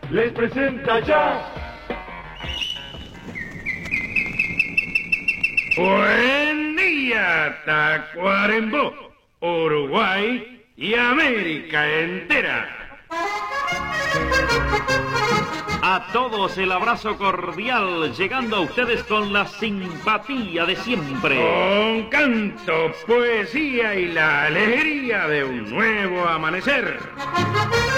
les presenta ya. Buen día, Tacuarembó, Uruguay y América entera. A todos el abrazo cordial, llegando a ustedes con la simpatía de siempre. Con canto, poesía y la alegría de un nuevo amanecer.